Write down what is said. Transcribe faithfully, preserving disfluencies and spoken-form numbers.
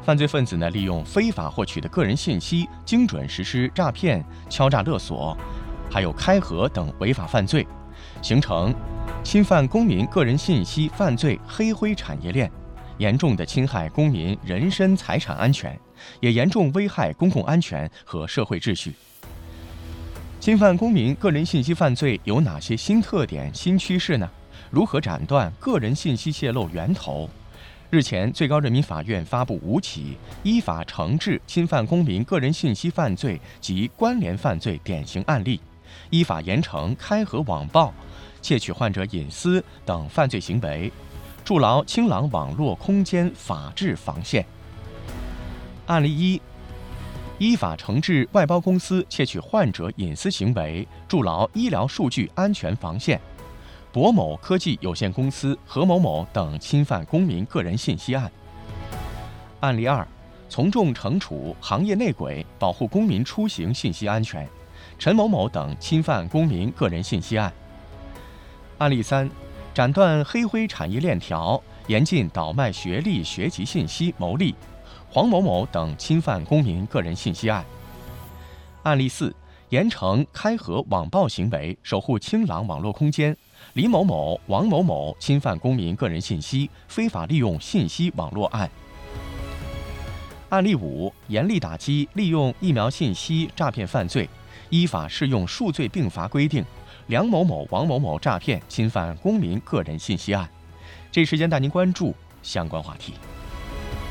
犯罪分子呢，利用非法获取的个人信息，精准实施诈骗、敲诈勒索，还有开盒等违法犯罪，形成侵犯公民个人信息犯罪黑灰产业链，严重的侵害公民人身财产安全，也严重危害公共安全和社会秩序。侵犯公民个人信息犯罪有哪些新特点、新趋势呢？如何斩断个人信息泄露源头？日前，最高人民法院发布五起依法惩治侵犯公民个人信息犯罪及关联犯罪典型案例，依法严惩开盒网暴、窃取患者隐私等犯罪行为，筑牢清朗网络空间法治防线。案例一，依法惩治外包公司窃取患者隐私行为，筑牢医疗数据安全防线。博某科技有限公司、何某某等侵犯公民个人信息案。案例二，从重惩处行业内鬼，保护公民出行信息安全，陈某某等侵犯公民个人信息案。案例三，斩断黑灰产业链条，严禁倒卖学历学籍信息牟利，黄某某等侵犯公民个人信息案。案例四，严惩开盒网暴行为，守护清朗网络空间，李某某、王某某侵犯公民个人信息，非法利用信息网络案。案例五，严厉打击利用疫苗信息诈骗犯罪，依法适用数罪并罚规定，梁某某、王某某诈骗侵犯公民个人信息案。这一时间带您关注相关话题。